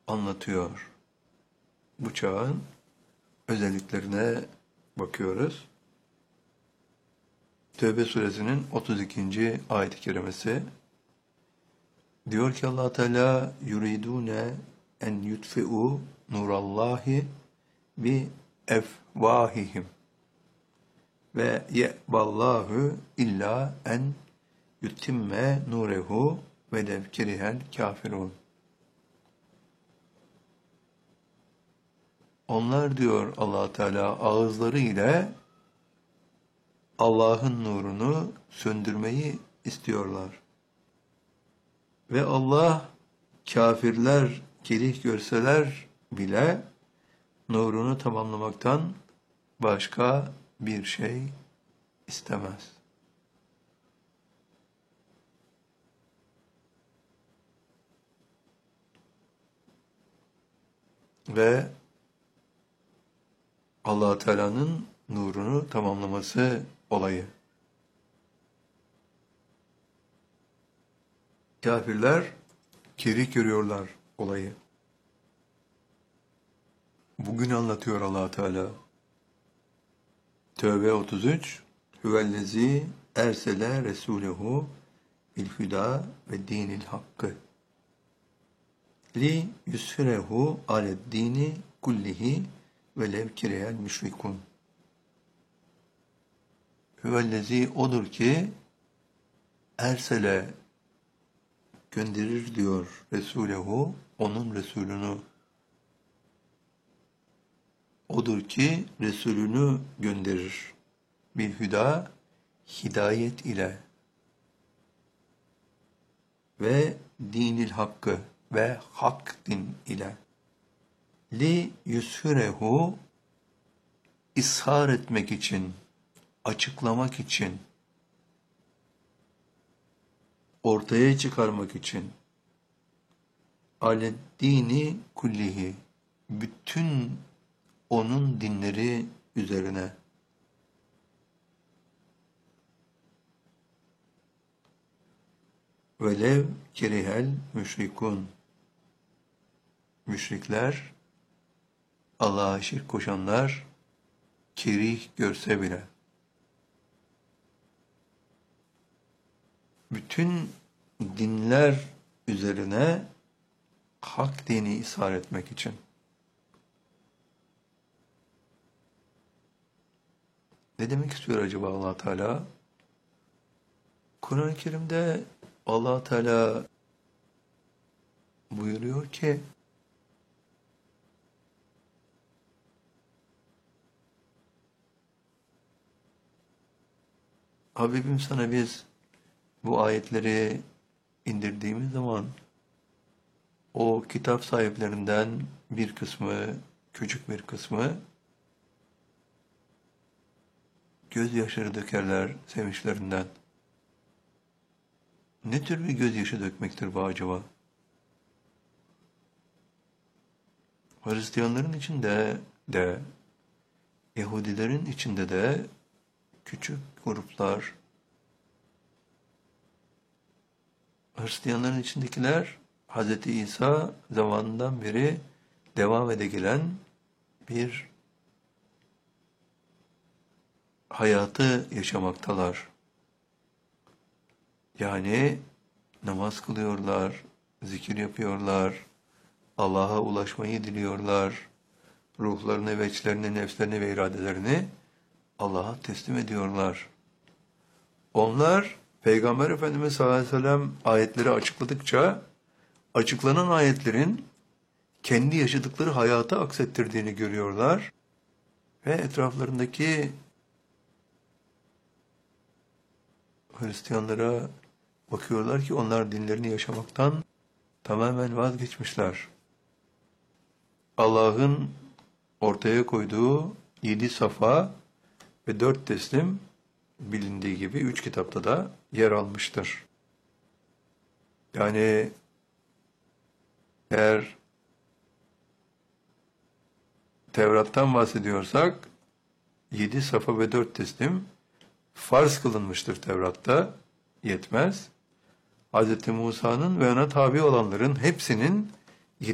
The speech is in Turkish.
anlatıyor. Bu çağın özelliklerine bakıyoruz. Tevbe suresinin 32. ayet-i kerimesi diyor ki Allah Teala yuridune en yutfi'u nurallahi bi efvahihim ve ye'ballahu illa en yutimme nurehu ve devkerihel kafirun. Onlar diyor Allah Teala ağızları ile Allah'ın nurunu söndürmeyi istiyorlar. Ve Allah kafirler kerih görseler bile nurunu tamamlamaktan başka bir şey istemez. Ve Allah Teala'nın nurunu tamamlaması olayı. Kafirler kerih görüyorlar olayı. Bugün anlatıyor Allah Teala. Tevbe 33 Hüvellezî ersele resûlehu bil hudâ ve dînil hakkı li yusfirehu ale'd-dîni kullihi ve lev kirehel müşrikun. Hüvellezî odur ki ersele gönderir diyor Resulehu, onun Resulünü. Odur ki Resulünü gönderir. Bil hüda, hidayet ile ve dinil hakkı ve hak din ile. Li yusfirehu, ishar etmek için, açıklamak için, ortaya çıkarmak için, ale'd-dini kullihi, bütün onun dinleri üzerine, velev kerihel müşrikun, müşrikler, Allah'a şirk koşanlar kerih görse bile, bütün dinler üzerine hak dini ishar etmek için. Ne demek istiyor acaba Allah Teala? Kur'an-ı Kerim'de Allah Teala buyuruyor ki Habibim sana biz bu ayetleri indirdiğimiz zaman o kitap sahiplerinden bir kısmı, küçük bir kısmı gözyaşları dökerler sevinçlerinden. Ne tür bir gözyaşı dökmektir bu acaba? Hristiyanların içinde de, Yahudilerin içinde de küçük gruplar, Hristiyanların içindekiler, Hz. İsa zamanından beri devam ede gelen bir hayatı yaşamaktalar. Yani namaz kılıyorlar, zikir yapıyorlar, Allah'a ulaşmayı diliyorlar, ruhlarını ve içlerini, nefslerini ve iradelerini Allah'a teslim ediyorlar. Onlar, Peygamber Efendimiz sallallahu aleyhi ve sellem ayetleri açıkladıkça, açıklanan ayetlerin kendi yaşadıkları hayata aksettirdiğini görüyorlar ve etraflarındaki Hristiyanlara bakıyorlar ki onlar dinlerini yaşamaktan tamamen vazgeçmişler. Allah'ın ortaya koyduğu 7 safa ve 4 teslim bilindiği gibi 3 kitapta da yer almıştır. Yani eğer Tevrat'tan bahsediyorsak 7 safa ve 4 teslim farz kılınmıştır Tevrat'ta, yetmez. Hz. Musa'nın ve ona tabi olanların hepsinin